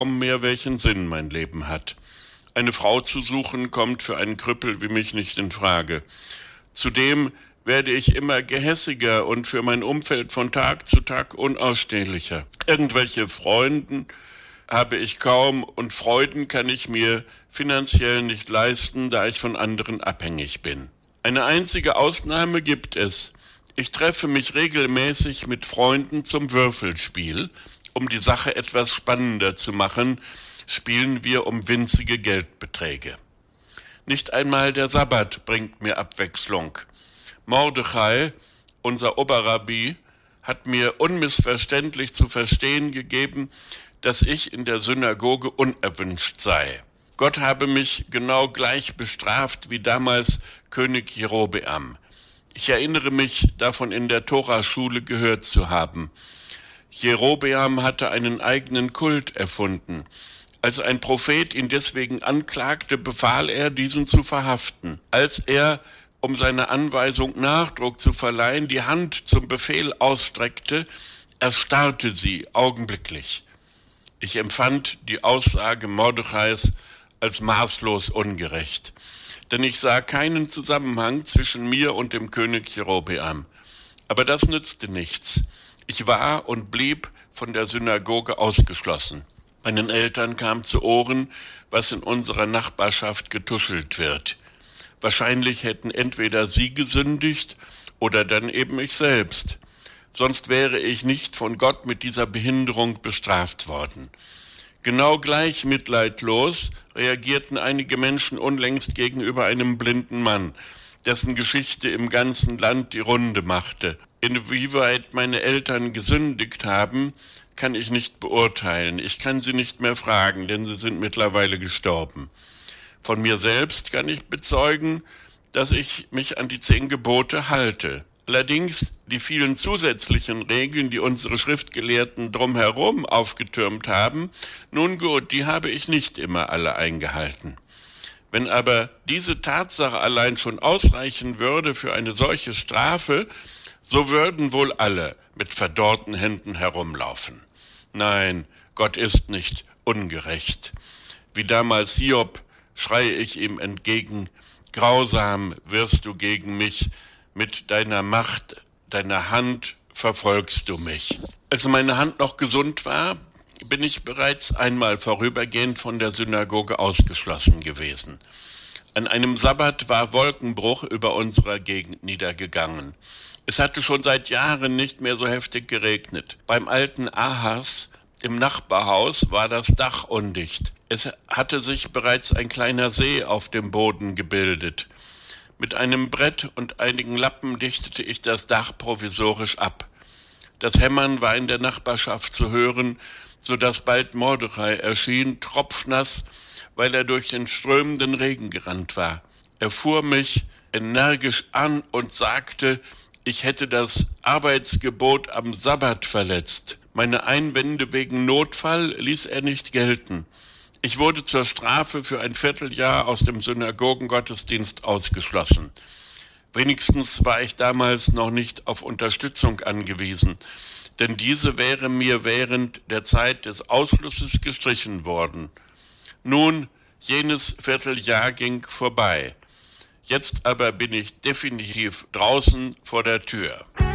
mehr, welchen Sinn mein Leben hat. Eine Frau zu suchen, kommt für einen Krüppel wie mich nicht in Frage. Zudem werde ich immer gehässiger und für mein Umfeld von Tag zu Tag unausstehlicher. Irgendwelche Freuden habe ich kaum und Freuden kann ich mir finanziell nicht leisten, da ich von anderen abhängig bin. Eine einzige Ausnahme gibt es. Ich treffe mich regelmäßig mit Freunden zum Würfelspiel. Um die Sache etwas spannender zu machen, spielen wir um winzige Geldbeträge. Nicht einmal der Sabbat bringt mir Abwechslung. Mordechai, unser Oberrabbi, hat mir unmissverständlich zu verstehen gegeben, dass ich in der Synagoge unerwünscht sei. Gott habe mich genau gleich bestraft wie damals König Jerobeam. Ich erinnere mich, davon in der Toraschule gehört zu haben. Jerobeam hatte einen eigenen Kult erfunden. Als ein Prophet ihn deswegen anklagte, befahl er, diesen zu verhaften. Als er, um seiner Anweisung Nachdruck zu verleihen, die Hand zum Befehl ausstreckte, erstarrte sie augenblicklich. Ich empfand die Aussage Mordechais als maßlos ungerecht, denn ich sah keinen Zusammenhang zwischen mir und dem König Jerobeam. Aber das nützte nichts. Ich war und blieb von der Synagoge ausgeschlossen. Meinen Eltern kam zu Ohren, was in unserer Nachbarschaft getuschelt wird. Wahrscheinlich hätten entweder sie gesündigt oder dann eben ich selbst. Sonst wäre ich nicht von Gott mit dieser Behinderung bestraft worden. Genau gleich mitleidlos reagierten einige Menschen unlängst gegenüber einem blinden Mann, dessen Geschichte im ganzen Land die Runde machte. Inwieweit meine Eltern gesündigt haben, kann ich nicht beurteilen. Ich kann sie nicht mehr fragen, denn sie sind mittlerweile gestorben. Von mir selbst kann ich bezeugen, dass ich mich an die 10 Gebote halte. Allerdings die vielen zusätzlichen Regeln, die unsere Schriftgelehrten drumherum aufgetürmt haben, nun gut, die habe ich nicht immer alle eingehalten. Wenn aber diese Tatsache allein schon ausreichen würde für eine solche Strafe, so würden wohl alle mit verdorrten Händen herumlaufen. Nein, Gott ist nicht ungerecht. Wie damals Hiob schreie ich ihm entgegen, grausam wirst du gegen mich, mit deiner Macht, deiner Hand verfolgst du mich. Als meine Hand noch gesund war, bin ich bereits einmal vorübergehend von der Synagoge ausgeschlossen gewesen. An einem Sabbat war Wolkenbruch über unserer Gegend niedergegangen. Es hatte schon seit Jahren nicht mehr so heftig geregnet. Beim alten Ahas im Nachbarhaus war das Dach undicht. Es hatte sich bereits ein kleiner See auf dem Boden gebildet. Mit einem Brett und einigen Lappen dichtete ich das Dach provisorisch ab. Das Hämmern war in der Nachbarschaft zu hören, so dass bald Mordechai erschien, tropfnass, weil er durch den strömenden Regen gerannt war. Er fuhr mich energisch an und sagte, ich hätte das Arbeitsgebot am Sabbat verletzt. Meine Einwände wegen Notfall ließ er nicht gelten. Ich wurde zur Strafe für ein Vierteljahr aus dem Synagogengottesdienst ausgeschlossen. Wenigstens war ich damals noch nicht auf Unterstützung angewiesen, denn diese wäre mir während der Zeit des Ausschlusses gestrichen worden. Nun, jenes Vierteljahr ging vorbei. Jetzt aber bin ich definitiv draußen vor der Tür.